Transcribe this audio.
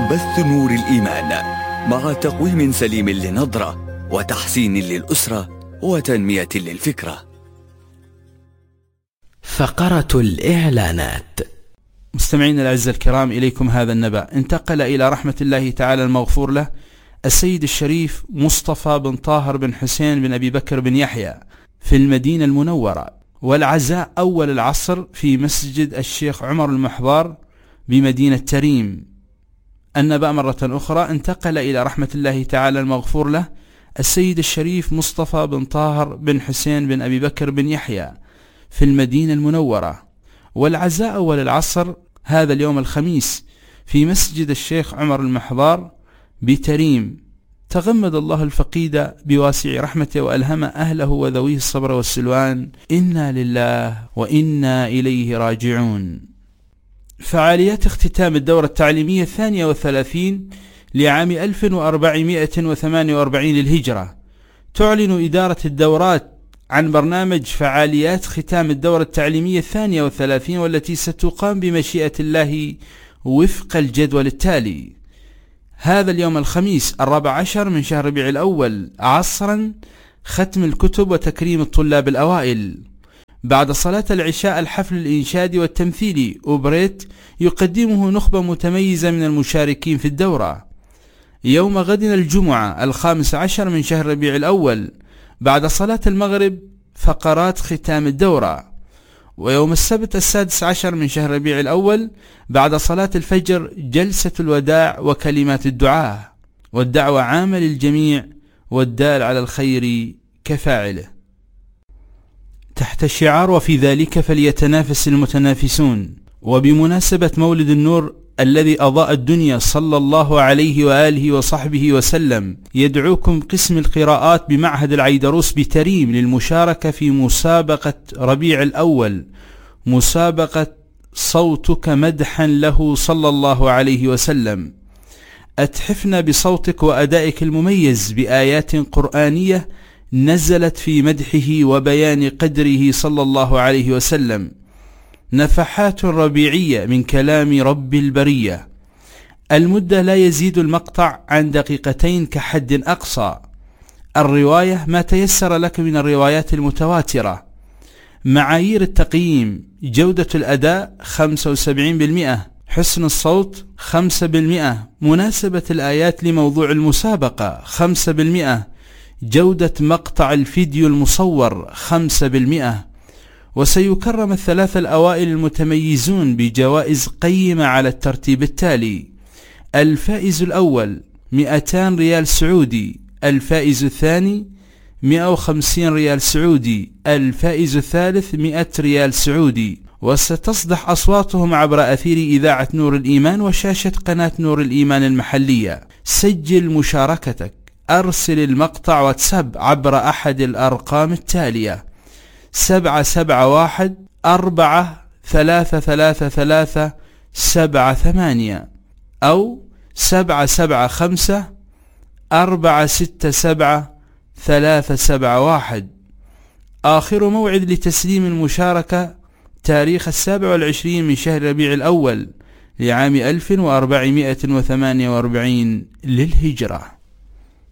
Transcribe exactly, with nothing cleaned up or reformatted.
بث نور الإيمان مع تقويم سليم للنظرة وتحسين للأسرة وتنمية للفكرة. فقرة الإعلانات. مستمعين الأعزاء الكرام، إليكم هذا النبأ. انتقل إلى رحمة الله تعالى المغفور له السيد الشريف مصطفى بن طاهر بن حسين بن أبي بكر بن يحيى في المدينة المنورة، والعزاء أول العصر في مسجد الشيخ عمر المحضار بمدينة تريم. النبأ مرة أخرى، انتقل إلى رحمة الله تعالى المغفور له السيد الشريف مصطفى بن طاهر بن حسين بن أبي بكر بن يحيى في المدينة المنورة، والعزاء أول العصر هذا اليوم الخميس في مسجد الشيخ عمر المحضار بتريم. تغمد الله الفقيد بواسع رحمته وألهم أهله وذويه الصبر والسلوان. إنا لله وإنا إليه راجعون. فعاليات اختتام الدورة التعليمية الثانية والثلاثين لعام ألف وأربعمائة وثمانية وأربعين للهجرة. تعلن إدارة الدورات عن برنامج فعاليات ختام الدورة التعليمية الثانية والثلاثين، والتي ستقام بمشيئة الله وفق الجدول التالي: هذا اليوم الخميس الرابع عشر من شهر ربيع الأول عصرا ختم الكتب وتكريم الطلاب الأوائل. بعد صلاة العشاء الحفل الإنشادي والتمثيلي أوبريت يقدمه نخبة متميزة من المشاركين في الدورة. يوم غد الجمعة الخامس عشر من شهر ربيع الأول بعد صلاة المغرب فقرات ختام الدورة. ويوم السبت السادس عشر من شهر ربيع الأول بعد صلاة الفجر جلسة الوداع وكلمات الدعاء، والدعوة عامة للجميع والدال على الخير كفاعله. تحت الشعار وفي ذلك فليتنافس المتنافسون، وبمناسبة مولد النور الذي أضاء الدنيا صلى الله عليه وآله وصحبه وسلم، يدعوكم قسم القراءات بمعهد العيدروس بتريم للمشاركة في مسابقة ربيع الأول، مسابقة صوتك مدحا له صلى الله عليه وسلم. أتحفنا بصوتك وأدائك المميز بآيات قرآنية نزلت في مدحه وبيان قدره صلى الله عليه وسلم، نفحات ربيعية من كلام رب البرية. المدة لا يزيد المقطع عن دقيقتين كحد أقصى. الرواية ما تيسر لك من الروايات المتواترة. معايير التقييم: جودة الأداء خمسة وسبعين بالمئة، حسن الصوت خمسة بالمئة، مناسبة الآيات لموضوع المسابقة خمسة بالمئة، جودة مقطع الفيديو المصور خمسة بالمئة. وسيكرم الثلاثة الأوائل المتميزون بجوائز قيمة على الترتيب التالي: الفائز الأول مئتان ريال سعودي، الفائز الثاني مئة وخمسين ريال سعودي، الفائز الثالث مئة ريال سعودي. وستصدح أصواتهم عبر أثير إذاعة نور الإيمان وشاشة قناة نور الإيمان المحلية. سجل مشاركتك، أرسل المقطع واتساب عبر أحد الأرقام التالية: سبعة سبعة واحد أربعة ثلاثة ثلاثة ثلاثة سبعة ثمانية أو سبعة سبعة خمسة أربعة ستة سبعة ثلاثة سبعة واحد. آخر موعد لتسليم المشاركة تاريخ السابع والعشرين من شهر ربيع الأول لعام ألف وأربعمائة وثمانية وأربعين للهجرة.